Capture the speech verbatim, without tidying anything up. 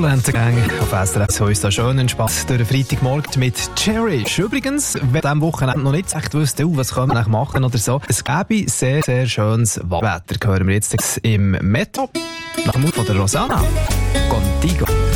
Cool and the Gang auf S R S. So ist da schön entspannt durch den Freitagmorgen mit Cherish. Übrigens, wer am Wochenende noch nicht echt wüsste, was können wir eigentlich machen oder so, es gäbe sehr, sehr schönes Wetter. Hören wir jetzt im Metro nach dem Mut von der Rosanna. Contigo.